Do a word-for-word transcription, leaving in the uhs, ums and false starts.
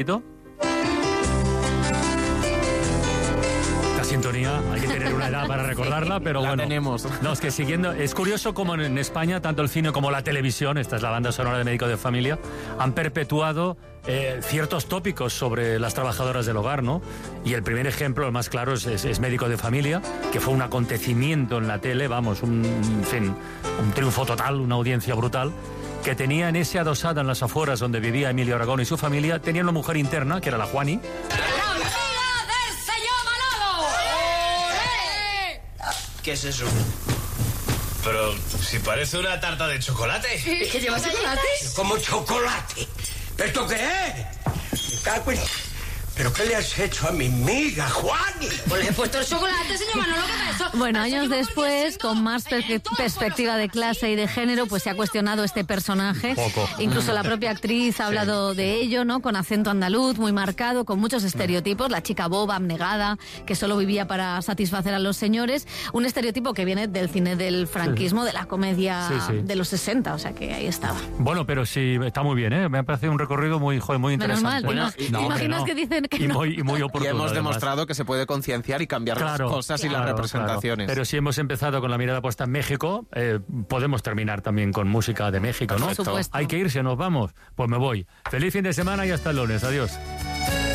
Esta sintonía, hay que tener una edad para recordarla, pero la bueno. tenemos. No, es que siguiendo, es curioso como en España, tanto el cine como la televisión, esta es la banda sonora de Médico de Familia, han perpetuado eh, ciertos tópicos sobre las trabajadoras del hogar, ¿no? Y el primer ejemplo, el más claro, es, es, es Médico de Familia, que fue un acontecimiento en la tele, vamos, un, en fin, un triunfo total, una audiencia brutal, que tenía en ese adosada en las afueras donde vivía Emilio Aragón y su familia, tenía una mujer interna, que era la Juani. ¡La amiga del señor Manolo! ¡Olé! ¿Qué es eso? Pero si parece una tarta de chocolate. ¿Es que lleva chocolate? Como chocolate. ¿Pero esto qué es? Me cago en- ¿Pero qué le has hecho a mi amiga, Juani? Pues le he puesto el chocolate, señor Manolo, ¿qué es eso? Bueno, Pero años señor, después, con más perspe- perspectiva de clase y de género, pues se ha cuestionado este personaje. Poco. Incluso la propia actriz ha hablado de ello, ¿no? Con acento andaluz, muy marcado, con muchos estereotipos. La chica boba, abnegada, que solo vivía para satisfacer a los señores. Un estereotipo que viene del cine del franquismo, de la comedia Sí, sí. de los sesenta, o sea que ahí estaba. Bueno, pero sí, está muy bien, ¿eh? Me ha parecido un recorrido muy, joder, muy Menos interesante. mal. Bueno, ¿Te y- ima- No, ¿te hombre, imaginas no. que dicen que y no? muy, y muy oportuno. Y hemos además. demostrado que se puede concienciar y cambiar Claro, las cosas y las claro, representaciones. claro. Pero si hemos empezado con la mirada puesta en México, eh, podemos terminar también con música de México, ¿no? Por supuesto. Hay que irse, nos vamos. Pues me voy. Feliz fin de semana y hasta el lunes. Adiós.